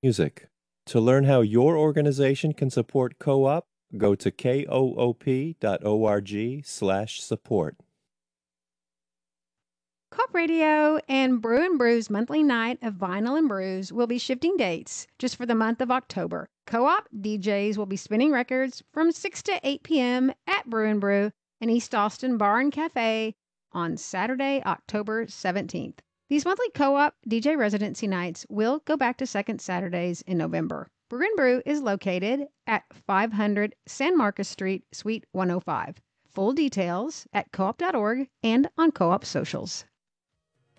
music. To learn how your organization can support co-op, go to koop.org/support. Co-op Radio and Brew and Brew's monthly night of vinyl and brews will be shifting dates just for the month of October. Co-op DJs will be spinning records from 6 to 8 p.m. at Brew and Brew in East Austin Bar and Cafe on Saturday, October 17th. These monthly co-op DJ residency nights will go back to second Saturdays in November. Brew and Brew is located at 500 San Marcos Street, Suite 105. Full details at coop.org and on Co-op socials.